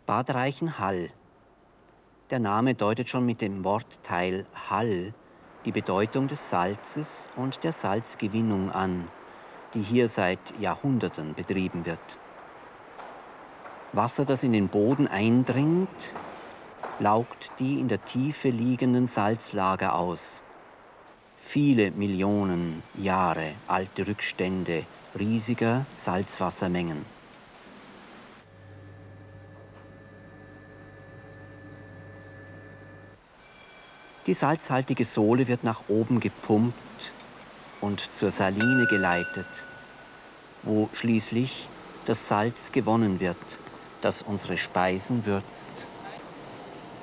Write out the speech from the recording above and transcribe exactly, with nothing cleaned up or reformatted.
Bad Reichenhall. Der Name deutet schon mit dem Wortteil Hall die Bedeutung des Salzes und der Salzgewinnung an, die hier seit Jahrhunderten betrieben wird. Wasser, das in den Boden eindringt, laugt die in der Tiefe liegenden Salzlager aus. Viele Millionen Jahre alte Rückstände riesiger Salzwassermengen. Die salzhaltige Sohle wird nach oben gepumpt und zur Saline geleitet, wo schließlich das Salz gewonnen wird, das unsere Speisen würzt.